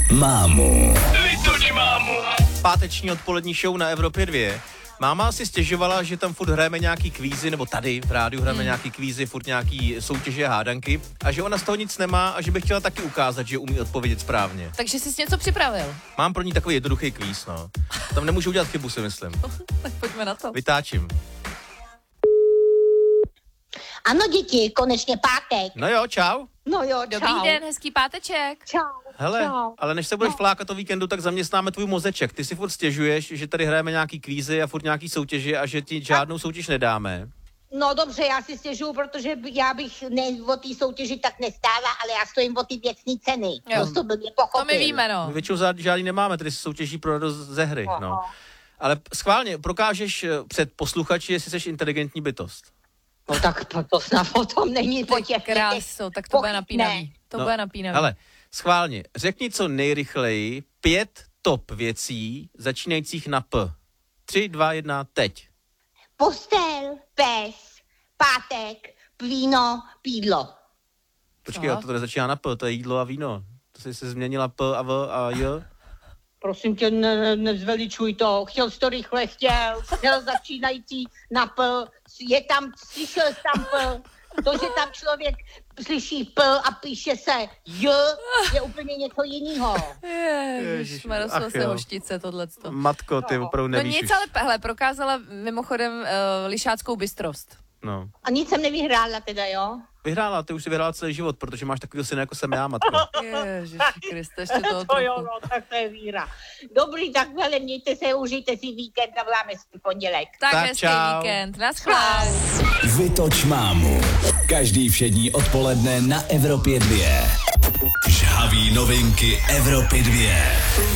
mámu. Vytoč mámu. Páteční odpolední show na Evropě 2. Máma si stěžovala, že tam furt hrajeme nějaký kvízy, nebo tady v rádiu hrajeme nějaký kvízy, furt nějaký soutěže a hádanky, a že ona z toho nic nemá a že by chtěla taky ukázat, že umí odpovědět správně. Takže jsi něco připravil. Mám pro ní takový jednoduchý kvíz, no. Tam nemůžu udělat chybu, si myslím. Tak pojďme na to. Vytáčím. Ano, děti, konečně pátek. No jo, čau. No jo, Dobrý den, hezký páteček. Čau. Hele, Čau. ale než se budeš flákat o víkendu, tak zaměstnáme tvůj mozeček. Ty si furt stěžuješ, že tady hrajeme nějaký kvízy a furt nějaký soutěže a že ti žádnou soutěž nedáme. No dobře, já si stěžuju, protože já bych o té soutěži tak nestála, ale já stojím o ty věcné ceny. Jo. To by mě pochopil. To my víme, no. My většinou žádný nemáme, tady se soutěží pro radost ze hry, no. Ale schválně, prokážeš před posluchači, jestli jsi inteligentní bytost. No tak to snad o tom není po těch Kráso, tak to bude napínavý. To bude napínavý. Hele, schválně, řekni co nejrychleji 5 top věcí začínajících na P. 3, 2, 1, teď. Postel, pes, pátek, víno, pídlo. Počkej, to tady začíná na P, to je jídlo a víno. To jsi se změnila P a V a J. Prosím tě, nezveličuj to. Chtěl jsi to rychle, chtěl začínající na P. Je tam, slyšel jsi tam P. To, že tam člověk slyší P a píše se J, je úplně něco jiného. Ježišmarja, ach se jo. hoštice, tohleto. Matko, ty opravdu No nevíš. nic, ale hele, prokázala mimochodem lišáckou bystrost. No. A nic jsem nevyhrála teda, jo? Vyhrála, ty už si vyhrála celý život, protože máš takovýho syna, jako jsem já, matko. Ježiši Kriste, ještě toho To jo, trochu. no, tak to je víra. Dobrý, tak hele, mějte se, užijte si víkend a voláme si pondělek. Tak Tak hezký čau. víkend. Naschle. Vytoč mámu. Každý všední odpoledne na Evropě 2. Žhavý novinky Evropy 2.